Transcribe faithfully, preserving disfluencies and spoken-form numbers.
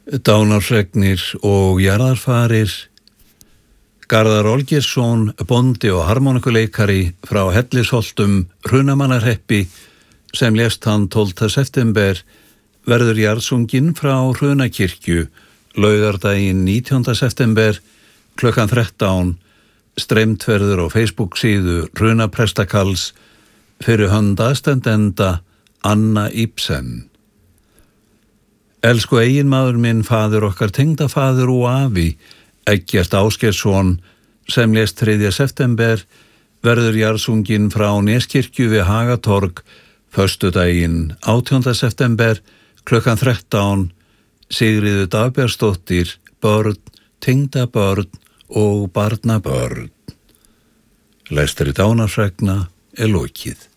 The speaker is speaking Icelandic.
Dánarsregnir og jarðarfarir. Garðar Olgeirsson, bóndi og harmonikuleikari frá Hellisholtum, Hrunamannarhreppi, sem lést hann tólfta september, verður jarðsunginn frá Hrunakirkju, laugardaginn nítjánda september, klukkan þrettán, streymt verður á Facebook síðu Hrunaprestakalls fyrir hönd aðstandenda Anna Ibsen. Elsku eiginmaður minn, faðir okkar, tengdafaðir og afi, Eggert Ásgeirsson, sem lést þriðja september, verður jarðsunginn frá Neskirkju við Hagatorg, föstudaginn átjánda september, klukkan þrettán, Sigríður Dagbjörnsdóttir, börn, tengdabörn og barnabörn. Lestri dánarsregna er lokið.